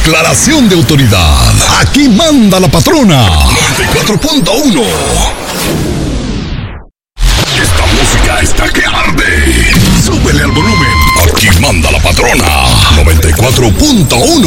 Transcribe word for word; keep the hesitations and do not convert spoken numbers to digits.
Declaración de autoridad. Aquí manda la patrona. noventa y cuatro punto uno. Esta música está que arde. Súbele al volumen. Aquí manda la patrona. noventa y cuatro punto uno.